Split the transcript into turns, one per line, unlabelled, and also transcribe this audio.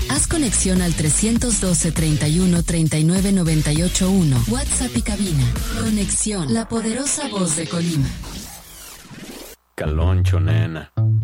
Haz conexión al 312 31 39 98 1. WhatsApp y cabina. Conexión, la poderosa voz de Colima.
Caloncho, nena.